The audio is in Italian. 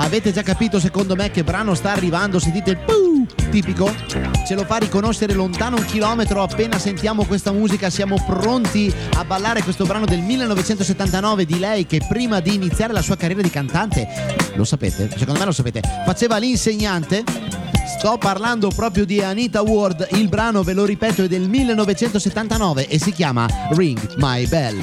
Avete già capito secondo me che brano sta arrivando? Sentite il puu tipico? Ce lo fa riconoscere lontano 1 chilometro appena sentiamo questa musica. Siamo pronti a ballare questo brano del 1979 di lei che prima di iniziare la sua carriera di cantante, lo sapete? Secondo me lo sapete, faceva l'insegnante. Sto parlando proprio di Anita Ward. Il brano, ve lo ripeto, è del 1979 e si chiama Ring My Bell.